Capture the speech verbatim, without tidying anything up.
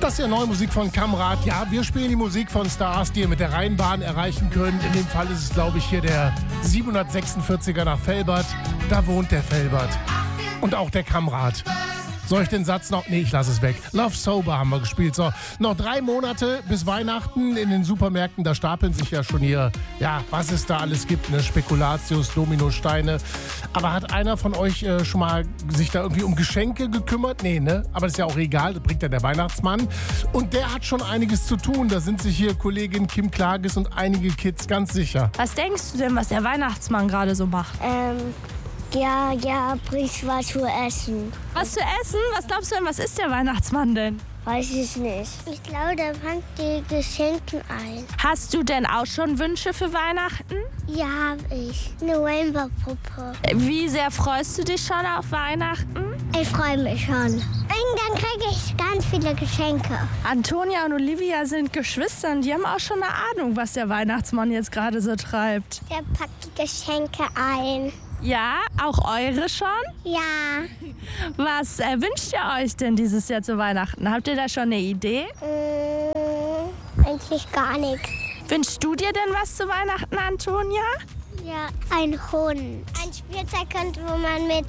Das ist ja neue Musik von Kamrat. Ja, wir spielen die Musik von Stars, die ihr mit der Rheinbahn erreichen könnt. In dem Fall ist es, glaube ich, hier der siebenhundertsechsundvierziger nach Velbert. Da wohnt der Velbert. Und auch der Kamrat. Soll ich den Satz noch? Nee, ich lasse es weg. Love Sober haben wir gespielt. So, noch drei Monate bis Weihnachten in den Supermärkten. Da stapeln sich ja schon hier, ja, was es da alles gibt, ne? Spekulatius, Dominosteine. Aber hat einer von euch äh, schon mal sich da irgendwie um Geschenke gekümmert? Nee, ne? Aber das ist ja auch egal, das bringt ja der Weihnachtsmann. Und der hat schon einiges zu tun. Da sind sich hier Kollegin Kim Klages und einige Kids ganz sicher. Was denkst du denn, was der Weihnachtsmann gerade so macht? Ähm, ja, ja, bringt was zu essen. Was zu essen? Was glaubst du denn, was ist der Weihnachtsmann denn? Weiß ich nicht. Ich glaube, der fängt die Geschenke ein. Hast du denn auch schon Wünsche für Weihnachten? Ja, habe ich. Eine Rainbow-Puppe. Wie sehr freust du dich schon auf Weihnachten? Ich freue mich schon. Und dann kriege ich ganz viele Geschenke. Antonia und Olivia sind Geschwister und die haben auch schon eine Ahnung, was der Weihnachtsmann jetzt gerade so treibt. Der packt die Geschenke ein. Ja, auch eure schon? Ja. Was äh, wünscht ihr euch denn dieses Jahr zu Weihnachten? Habt ihr da schon eine Idee? Mmh, eigentlich gar nichts. Wünschst du dir denn was zu Weihnachten, Antonia? Ja, ein Hund. Ein Spielzeug, wo man mit